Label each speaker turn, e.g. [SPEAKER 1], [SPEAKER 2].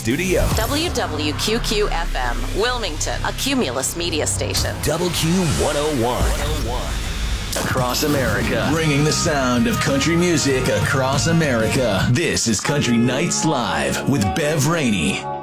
[SPEAKER 1] studio.
[SPEAKER 2] WWQQ-FM, Wilmington, a Cumulus media station.
[SPEAKER 1] WQ101. Across America. Bringing the sound of country music across America. This is Country Nights Live with Bev Rainey.